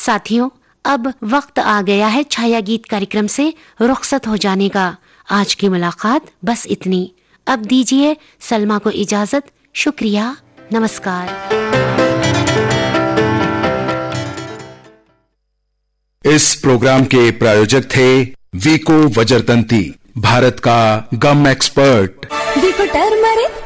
साथियों, अब वक्त आ गया है छाया गीत कार्यक्रम से रुखसत हो जाने का। आज की मुलाकात बस इतनी। अब दीजिए सलमा को इजाजत। शुक्रिया, नमस्कार। इस प्रोग्राम के प्रायोजक थे वीको वज्रतंती, भारत का गम एक्सपर्ट। वीको टर्मरिक